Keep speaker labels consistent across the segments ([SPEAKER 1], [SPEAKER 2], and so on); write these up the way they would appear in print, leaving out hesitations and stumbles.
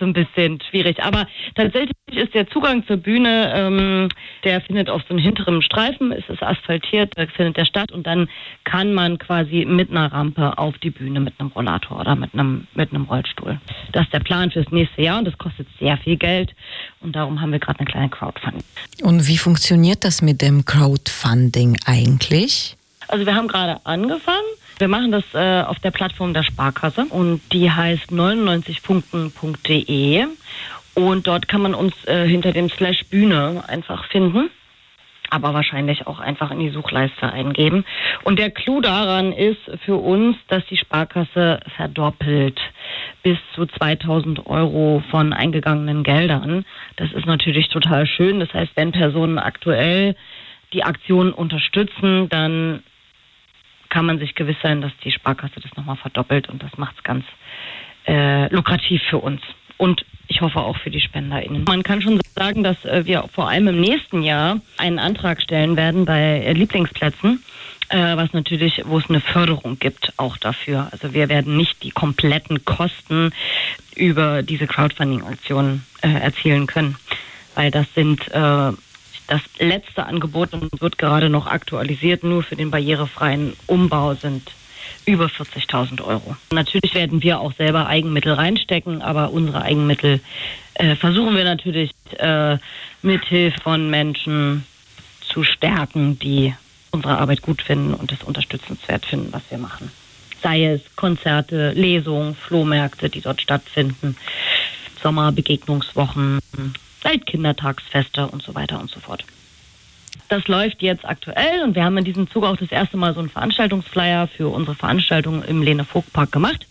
[SPEAKER 1] so ein bisschen schwierig. Aber tatsächlich ist der Zugang zur Bühne, der findet auf so einem hinteren Streifen, es ist asphaltiert, da findet der statt und dann kann man quasi mit einer Rampe auf die Bühne mit einem Rollator oder mit einem Rollstuhl. Das ist der Plan fürs nächste Jahr und das kostet sehr viel Geld und darum haben wir gerade eine kleine Crowdfunding.
[SPEAKER 2] Und wie funktioniert das mit dem Crowdfunding eigentlich?
[SPEAKER 1] Also wir haben gerade angefangen. Wir machen das auf der Plattform der Sparkasse und die heißt 99punkten.de und dort kann man uns hinter dem /Bühne einfach finden, aber wahrscheinlich auch einfach in die Suchleiste eingeben. Und der Clou daran ist für uns, dass die Sparkasse verdoppelt bis zu 2.000 Euro von eingegangenen Geldern. Das ist natürlich total schön. Das heißt, wenn Personen aktuell die Aktion unterstützen, dann kann man sich gewiss sein, dass die Sparkasse das nochmal verdoppelt und das macht es ganz lukrativ für uns. Und ich hoffe auch für die SpenderInnen. Man kann schon sagen, dass wir vor allem im nächsten Jahr einen Antrag stellen werden bei Lieblingsplätzen, was natürlich, wo es eine Förderung gibt auch dafür. Also wir werden nicht die kompletten Kosten über diese Crowdfunding-Aktion erzielen können, weil das sind das letzte Angebot und wird gerade noch aktualisiert. Nur für den barrierefreien Umbau sind über 40.000 Euro. Natürlich werden wir auch selber Eigenmittel reinstecken, aber unsere Eigenmittel versuchen wir natürlich mit Hilfe von Menschen zu stärken, die unsere Arbeit gut finden und es unterstützenswert finden, was wir machen. Sei es Konzerte, Lesungen, Flohmärkte, die dort stattfinden, Sommerbegegnungswochen, Weltkindertagsfeste und so weiter und so fort. Das läuft jetzt aktuell und wir haben in diesem Zuge auch das erste Mal so einen Veranstaltungsflyer für unsere Veranstaltung im Lene-Vogt-Park gemacht.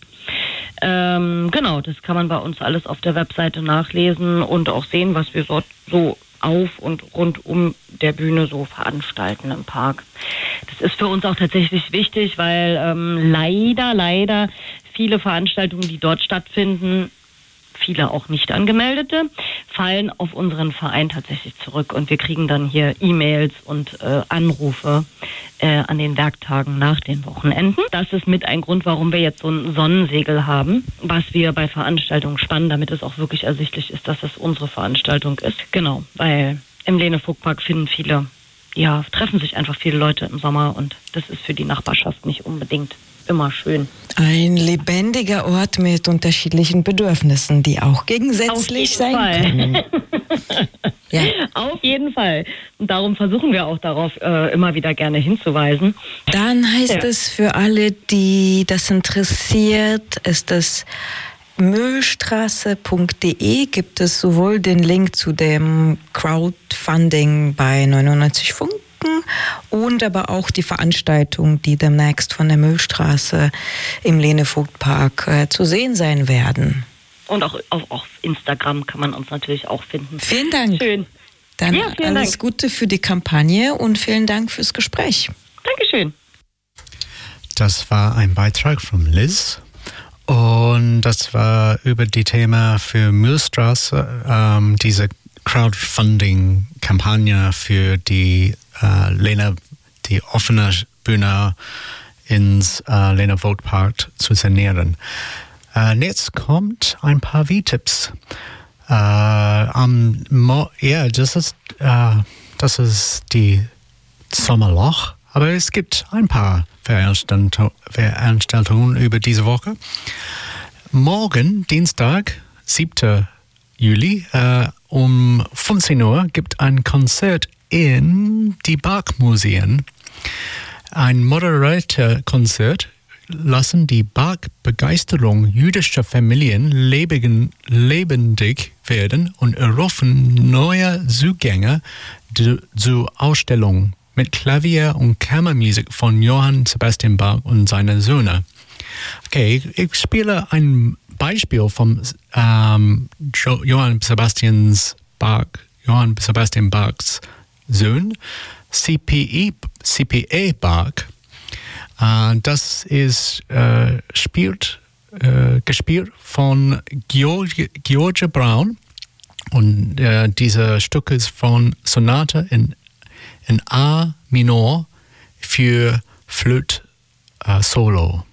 [SPEAKER 1] Genau, das kann man bei uns alles auf der Webseite nachlesen und auch sehen, was wir dort so auf und rund um der Bühne so veranstalten im Park. Das ist für uns auch tatsächlich wichtig, weil leider viele Veranstaltungen, die dort stattfinden, viele auch nicht angemeldete, fallen auf unseren Verein tatsächlich zurück und wir kriegen dann hier E-Mails und Anrufe an den Werktagen nach den Wochenenden. Das ist mit ein Grund, warum wir jetzt so ein Sonnensegel haben, was wir bei Veranstaltungen spannen, damit es auch wirklich ersichtlich ist, dass es unsere Veranstaltung ist. Genau, weil im Lene-Vogt-Park treffen sich einfach viele Leute im Sommer und das ist für die Nachbarschaft nicht unbedingt immer schön.
[SPEAKER 2] Ein lebendiger Ort mit unterschiedlichen Bedürfnissen, die auch gegensätzlich sein können.
[SPEAKER 1] Ja. Auf jeden Fall. Und darum versuchen wir auch darauf immer wieder gerne hinzuweisen.
[SPEAKER 2] Dann heißt es für alle, die das interessiert, ist es mühlstraße.de, gibt es sowohl den Link zu dem Crowdfunding bei 99 Funken und aber auch die Veranstaltung, die demnächst von der Mühlstraße im Lene-Vogt-Park zu sehen sein werden.
[SPEAKER 1] Und auch auf Instagram kann man uns natürlich auch finden.
[SPEAKER 2] Vielen Dank.
[SPEAKER 1] Schön.
[SPEAKER 2] Dann alles Gute für die Kampagne und vielen Dank fürs Gespräch.
[SPEAKER 1] Dankeschön.
[SPEAKER 3] Das war ein Beitrag von Liz. Und das war über die Thema für Mühlstraße, diese Crowdfunding-Kampagne für die die offene Bühne ins Lene-Vogt-Park zu sanieren. Jetzt kommt ein paar V-Tipps. Das ist die Sommerloch, aber es gibt ein paar Veranstaltungen über diese Woche. Morgen, Dienstag, 7. Juli, um 15 Uhr gibt ein Konzert in die Bach-Museen. Ein moderater-Konzert lassen die Bach-Begeisterung jüdischer Familien lebendig werden und eröffnen neue Zugänge zur Ausstellung mit Klavier- und Kammermusik von Johann Sebastian Bach und seinen Söhnen. Okay, ich spiele ein Beispiel von Johann Sebastian Bachs Sohn, C.P.E. Bach. Das ist gespielt von George Braun und dieses Stück ist von Sonate in A Minor für Flöte Solo.